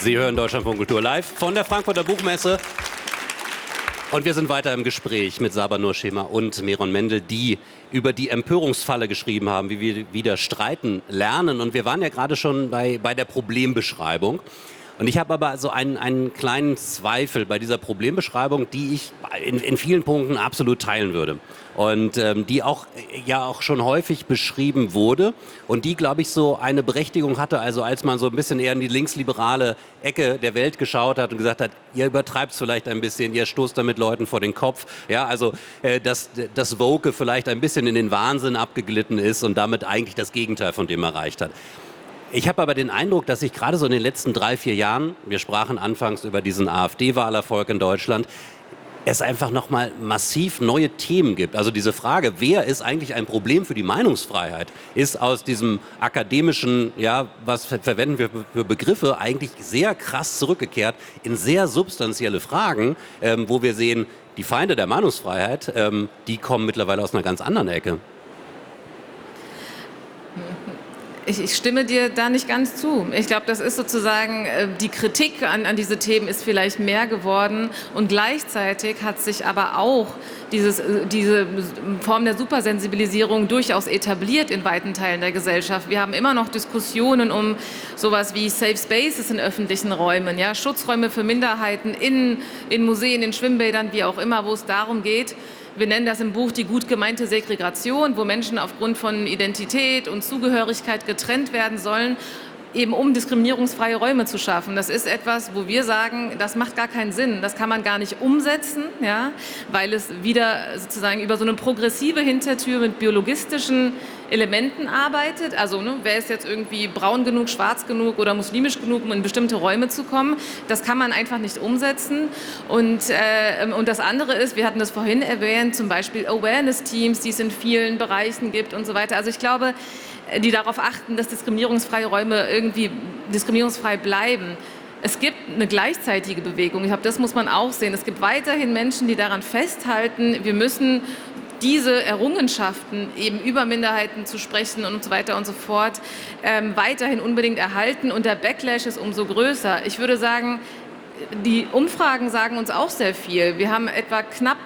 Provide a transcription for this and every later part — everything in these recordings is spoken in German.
Sie hören Deutschlandfunk Kultur live von der Frankfurter Buchmesse. Und wir sind weiter im Gespräch mit Saba Nurschema und Meron Mendel, die über die Empörungsfalle geschrieben haben, wie wir wieder streiten lernen. Und wir waren ja gerade schon bei der Problembeschreibung. Und ich habe aber so einen kleinen Zweifel bei dieser Problembeschreibung, die ich in vielen Punkten absolut teilen würde. Und die auch schon häufig beschrieben wurde und die, glaube ich, so eine Berechtigung hatte, also als man so ein bisschen eher in die linksliberale Ecke der Welt geschaut hat und gesagt hat, ihr übertreibt es vielleicht ein bisschen, ihr stoßt damit Leuten vor den Kopf, ja, also dass Woke vielleicht ein bisschen in den Wahnsinn abgeglitten ist und damit eigentlich das Gegenteil von dem erreicht hat. Ich habe aber den Eindruck, dass sich gerade so in den letzten 3-4 Jahren, wir sprachen anfangs über diesen AfD-Wahlerfolg in Deutschland, es einfach nochmal massiv neue Themen gibt. Also diese Frage, wer ist eigentlich ein Problem für die Meinungsfreiheit, ist aus diesem akademischen, ja, was verwenden wir für Begriffe, eigentlich sehr krass zurückgekehrt in sehr substanzielle Fragen, wo wir sehen, die Feinde der Meinungsfreiheit, die kommen mittlerweile aus einer ganz anderen Ecke. Ich stimme dir da nicht ganz zu. Ich glaube, das ist sozusagen, die Kritik an diese Themen ist vielleicht mehr geworden und gleichzeitig hat sich aber auch diese Form der Supersensibilisierung durchaus etabliert in weiten Teilen der Gesellschaft. Wir haben immer noch Diskussionen um sowas wie Safe Spaces in öffentlichen Räumen, ja, Schutzräume für Minderheiten in Museen, in Schwimmbädern, wie auch immer, wo es darum geht. Wir nennen das im Buch die gut gemeinte Segregation, wo Menschen aufgrund von Identität und Zugehörigkeit getrennt werden sollen, eben um diskriminierungsfreie Räume zu schaffen. Das ist etwas, wo wir sagen, das macht gar keinen Sinn, das kann man gar nicht umsetzen, ja, weil es wieder sozusagen über so eine progressive Hintertür mit biologistischen Elementen arbeitet. Also wer ist jetzt irgendwie braun genug, schwarz genug oder muslimisch genug, um in bestimmte Räume zu kommen, das kann man einfach nicht umsetzen. Und das andere ist, wir hatten das vorhin erwähnt, zum Beispiel Awareness-Teams, die es in vielen Bereichen gibt und so weiter. Also ich glaube, die darauf achten, dass diskriminierungsfreie Räume irgendwie diskriminierungsfrei bleiben. Es gibt eine gleichzeitige Bewegung. Ich glaube, das muss man auch sehen. Es gibt weiterhin Menschen, die daran festhalten, wir müssen diese Errungenschaften, eben über Minderheiten zu sprechen und so weiter und so fort, weiterhin unbedingt erhalten. Und der Backlash ist umso größer. Ich würde sagen, die Umfragen sagen uns auch sehr viel. Wir haben etwa knapp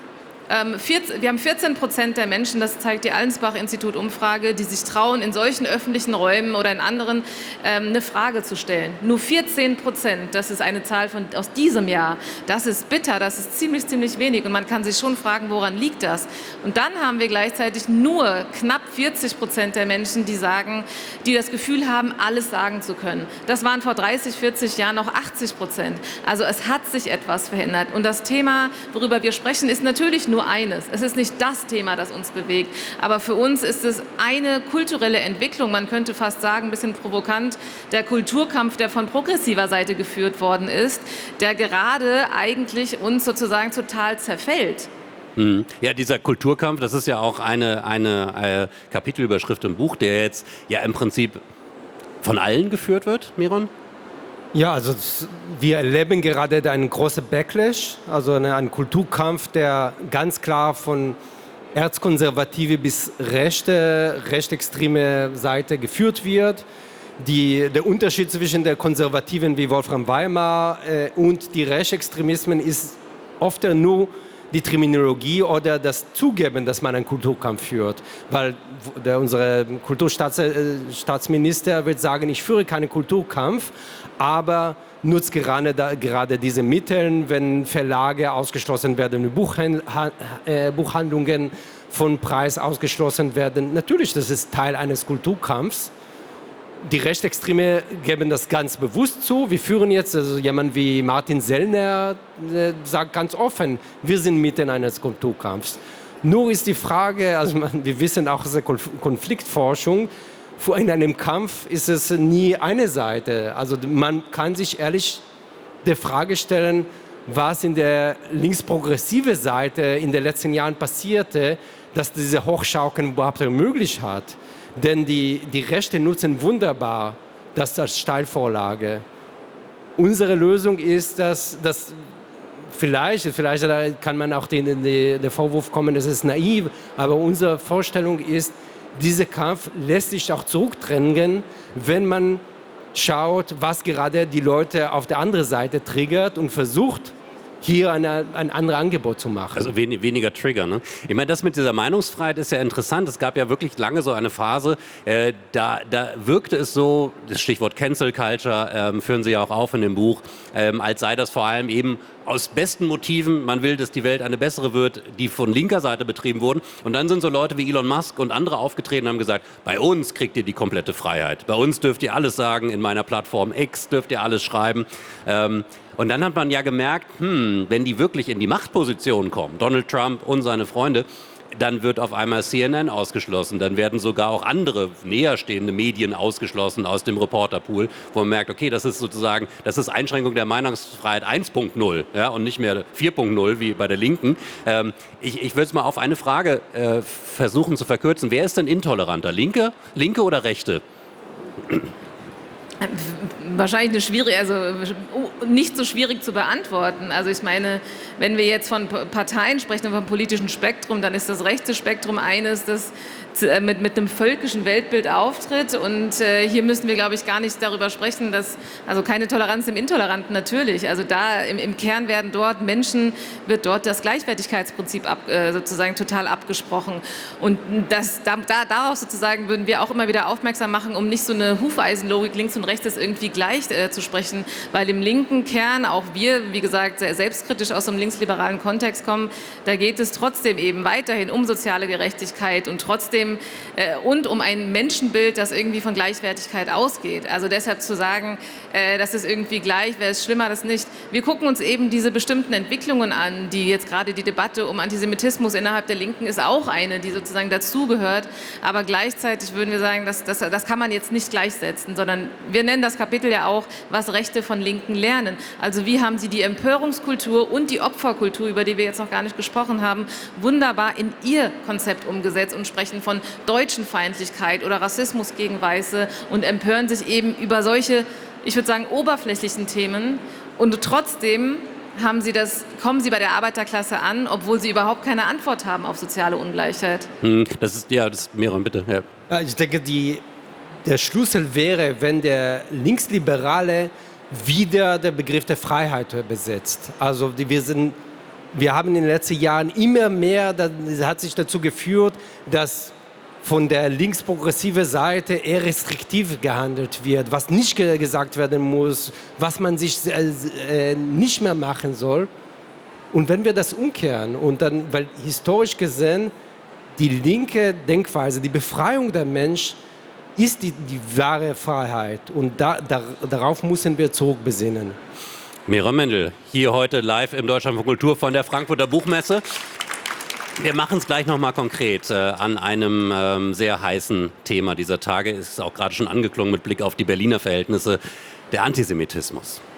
14% der Menschen, das zeigt die Allensbach-Institut-Umfrage, die sich trauen, in solchen öffentlichen Räumen oder in anderen eine Frage zu stellen. Nur 14%, das ist eine Zahl aus diesem Jahr. Das ist bitter, das ist ziemlich wenig. Und man kann sich schon fragen, woran liegt das? Und dann haben wir gleichzeitig nur knapp 40% der Menschen, die das Gefühl haben, alles sagen zu können. Das waren vor 30, 40 Jahren noch 80%. Also es hat sich etwas verändert. Und das Thema, worüber wir sprechen, ist natürlich nur eines. Es ist nicht das Thema, das uns bewegt, aber für uns ist es eine kulturelle Entwicklung, man könnte fast sagen, ein bisschen provokant, der Kulturkampf, der von progressiver Seite geführt worden ist, der gerade eigentlich uns sozusagen total zerfällt. Ja, dieser Kulturkampf, das ist ja auch eine Kapitelüberschrift im Buch, der jetzt ja im Prinzip von allen geführt wird, Meron? Ja, also wir erleben gerade einen großen Backlash, also einen Kulturkampf, der ganz klar von erzkonservative bis rechtsextreme Seite geführt wird. Der Unterschied zwischen der Konservativen wie Wolfram Weimar und die Rechtsextremismen ist oft nur die Terminologie oder das Zugeben, dass man einen Kulturkampf führt. Weil unser Kulturstaatsminister wird sagen, ich führe keinen Kulturkampf, aber nutzt gerade diese Mittel, wenn Verlage ausgeschlossen werden, Buchhandlungen von Preis ausgeschlossen werden. Natürlich, das ist Teil eines Kulturkampfs. Die Rechtsextreme geben das ganz bewusst zu. Wir führen jetzt, also jemand wie Martin Sellner sagt ganz offen, wir sind mitten eines Kulturkampfs. Nur ist die Frage, also wir wissen auch aus der Konfliktforschung, vor einem Kampf ist es nie eine Seite. Also man kann sich ehrlich der Frage stellen, was in der linksprogressive Seite in den letzten Jahren passierte, dass diese Hochschaukeln überhaupt möglich hat. Denn die Rechte nutzen wunderbar das als Steilvorlage. Unsere Lösung ist, dass vielleicht kann man auch den Vorwurf kommen, es ist naiv, aber unsere Vorstellung ist, dieser Kampf lässt sich auch zurückdrängen, wenn man schaut, was gerade die Leute auf der anderen Seite triggert und versucht, hier ein anderes Angebot zu machen. Also weniger Trigger, ne? Ich meine, das mit dieser Meinungsfreiheit ist ja interessant. Es gab ja wirklich lange so eine Phase, da wirkte es so, das Stichwort Cancel Culture führen Sie ja auch auf in dem Buch, als sei das vor allem eben aus besten Motiven, man will, dass die Welt eine bessere wird, die von linker Seite betrieben wurden. Und dann sind so Leute wie Elon Musk und andere aufgetreten und haben gesagt, bei uns kriegt ihr die komplette Freiheit. Bei uns dürft ihr alles sagen, in meiner Plattform X dürft ihr alles schreiben. Und dann hat man ja gemerkt, wenn die wirklich in die Machtposition kommen, Donald Trump und seine Freunde, dann wird auf einmal CNN ausgeschlossen. Dann werden sogar auch andere näherstehende Medien ausgeschlossen aus dem Reporterpool, wo man merkt, okay, das ist sozusagen, das ist Einschränkung der Meinungsfreiheit 1.0, ja, und nicht mehr 4.0 wie bei der Linken. Ich würde es mal auf eine Frage versuchen zu verkürzen. Wer ist denn intoleranter? Linke oder Rechte? Wahrscheinlich eine schwierige, also nicht so schwierig zu beantworten. Also ich meine, wenn wir jetzt von Parteien sprechen, vom politischen Spektrum, dann ist das rechte Spektrum eines, das mit einem völkischen Weltbild auftritt. Und hier müssen wir, glaube ich, gar nicht darüber sprechen, dass, also keine Toleranz im Intoleranten natürlich. Also da im Kern wird dort das Gleichwertigkeitsprinzip sozusagen total abgesprochen. Und darauf sozusagen würden wir auch immer wieder aufmerksam machen, um nicht so eine Hufeisenlogik links und rechts irgendwie gleich zu sprechen. Weil im linken Kern, auch wir, wie gesagt, sehr selbstkritisch aus einem linksliberalen Kontext kommen, da geht es trotzdem eben weiterhin um soziale Gerechtigkeit und trotzdem und um ein Menschenbild, das irgendwie von Gleichwertigkeit ausgeht. Also deshalb zu sagen, das ist irgendwie gleich, wäre es schlimmer, das nicht. Wir gucken uns eben diese bestimmten Entwicklungen an, die jetzt gerade die Debatte um Antisemitismus innerhalb der Linken ist auch eine, die sozusagen dazugehört. Aber gleichzeitig würden wir sagen, das kann man jetzt nicht gleichsetzen, sondern wir nennen das Kapitel ja auch, was Rechte von Linken lernen. Also wie haben sie die Empörungskultur und die Opferkultur, über die wir jetzt noch gar nicht gesprochen haben, wunderbar in ihr Konzept umgesetzt und sprechen von Deutschenfeindlichkeit oder Rassismus gegen Weiße und empören sich eben über solche, ich würde sagen, oberflächlichen Themen. Und trotzdem kommen sie bei der Arbeiterklasse an, obwohl sie überhaupt keine Antwort haben auf soziale Ungleichheit. Das ist Meron, bitte. Ja. Ich denke, der Schlüssel wäre, wenn der Linksliberale wieder den Begriff der Freiheit besetzt. Also wir haben in den letzten Jahren immer mehr, das hat sich dazu geführt, dass von der linksprogressiven Seite eher restriktiv gehandelt wird, was nicht gesagt werden muss, was man sich nicht mehr machen soll. Und wenn wir das umkehren und dann, weil historisch gesehen die linke Denkweise, die Befreiung der Mensch ist die wahre Freiheit und darauf müssen wir zurückbesinnen. Meron Mendel, hier heute live im Deutschlandfunk Kultur von der Frankfurter Buchmesse. Wir machen es gleich nochmal konkret an einem sehr heißen Thema dieser Tage. Es ist auch gerade schon angeklungen mit Blick auf die Berliner Verhältnisse, der Antisemitismus.